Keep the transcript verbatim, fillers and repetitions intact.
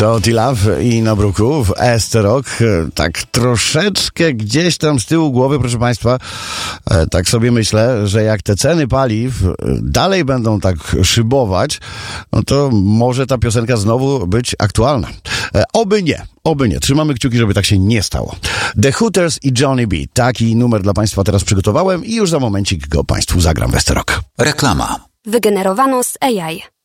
To T-Love i na bruku w Esterok. Tak troszeczkę gdzieś tam z tyłu głowy, proszę Państwa, tak sobie myślę, że jak te ceny paliw dalej będą tak szybować, no to może ta piosenka znowu być aktualna. Oby nie, oby nie. Trzymamy kciuki, żeby tak się nie stało. The Hooters i Johnny B. Taki numer dla Państwa teraz przygotowałem i już za momencik go Państwu zagram w Esterok. Reklama. Wygenerowano z A I.